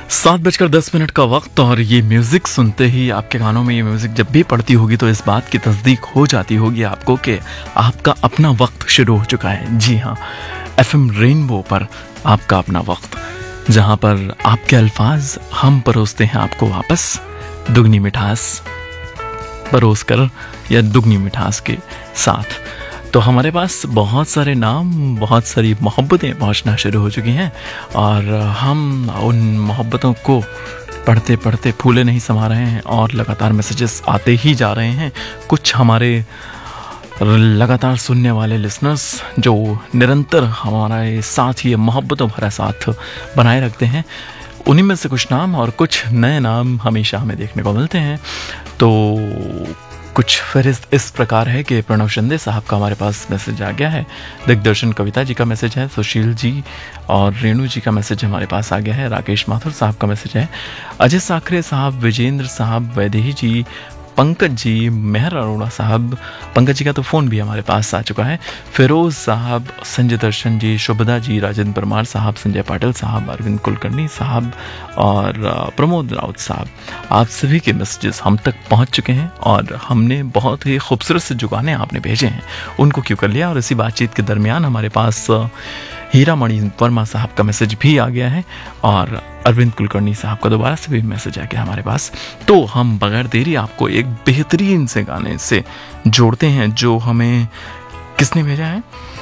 7:10 का वक्त और ये म्यूज़िक सुनते ही आपके कानों में ये म्यूज़िक जब भी पड़ती होगी तो इस बात की तस्दीक हो जाती होगी आपको कि आपका अपना वक्त शुरू हो चुका है। जी हाँ, एफएम रेनबो पर आपका अपना वक्त, जहाँ पर आपके अल्फाज हम परोसते हैं आपको वापस दुगनी मिठास परोस कर या दुगनी मिठास के साथ। तो हमारे पास बहुत सारे नाम, बहुत सारी मोहब्बतें पहुंचना शुरू हो चुकी हैं और हम उन मोहब्बतों को पढ़ते पढ़ते फूले नहीं समा रहे हैं और लगातार मैसेजेस आते ही जा रहे हैं। कुछ हमारे लगातार सुनने वाले लिसनर्स जो निरंतर हमारे साथ ये मोहब्बतों भरा साथ बनाए रखते हैं, उन्हीं में से कुछ नाम और कुछ नए नाम हमेशा हमें देखने को मिलते हैं। तो कुछ फहरिस्त इस प्रकार है कि प्रणव शिंदे साहब का हमारे पास मैसेज आ गया है, दिग्दर्शन कविता जी का मैसेज है, सुशील जी और रेणु जी का मैसेज हमारे पास आ गया है, राकेश माथुर साहब का मैसेज है, अजय साखरे साहब, विजेंद्र साहब, वैदेही जी, पंकज जी, मेहर अरोड़ा साहब, पंकज जी का तो फ़ोन भी हमारे पास आ चुका है, फिरोज़ साहब, संजय दर्शन जी, शुभदा जी, राजेंद्र परमार साहब, संजय पाटिल साहब, अरविंद कुलकर्णी साहब और प्रमोद राउत साहब। आप सभी के मैसेजेस हम तक पहुंच चुके हैं और हमने बहुत ही खूबसूरत से जो गाने आपने भेजे हैं उनको क्यों कर लिया। और इसी बातचीत के दरमियान हमारे पास हीरा मणि वर्मा साहब का मैसेज भी आ गया है और अरविंद कुलकर्णी साहब का दोबारा से भी मैसेज आ गया हमारे पास। तो हम बगैर देरी आपको एक बेहतरीन से गाने से जोड़ते हैं जो हमें किसने भेजा है।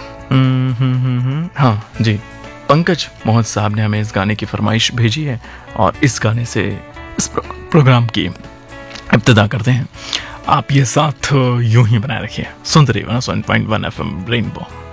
हाँ जी, पंकज मोहन साहब ने हमें इस गाने की फरमाइश भेजी है और इस गाने से इस प्रोग्राम की इब्तिदा करते हैं। आप ये साथ यूं ही बनाए रखिए, सुनते रहिए 101.1 FM रेनबो।